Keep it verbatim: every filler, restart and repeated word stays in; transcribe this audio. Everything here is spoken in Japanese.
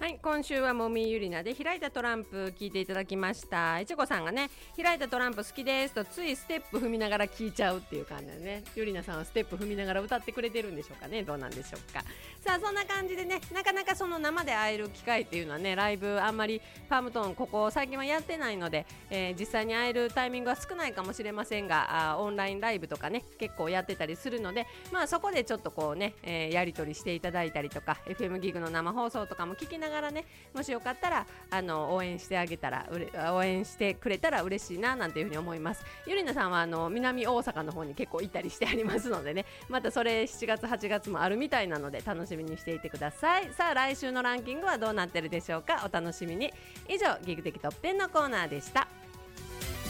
はい、今週はもみゆりなで開いたトランプ聞いていただきました。いちこさんがね、開いたトランプ好きですとついステップ踏みながら聞いちゃうっていう感じでね、ゆりなさんはステップ踏みながら歌ってくれてるんでしょうかね。どうなんでしょうか。さあそんな感じでね、なかなかその生で会える機会っていうのはね、ライブあんまりパームトーンここ最近はやってないので、えー、実際に会えるタイミングは少ないかもしれませんが、あオンラインライブとかね結構やってたりするので、まあそこでちょっとこうね、えー、やり取りしていただいたりとか エフエム ギグの生放送とかも聞きながらね、もしよかったらあの応援してあげたらうれ応援してくれたら嬉しいななんていうふうに思います。ゆりなさんはあの南大阪の方に結構行ったりしてありますのでね、またそれしちがつはちがつもあるみたいなので楽しみにしていてください。さあ来週のランキングはどうなってるでしょうか。お楽しみに。以上ギグ的トップテンのコーナーでした。